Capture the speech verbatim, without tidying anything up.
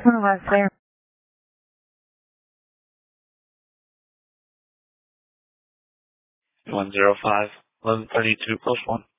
Otherwise, clear. one zero five, eleven thirty-two, post one.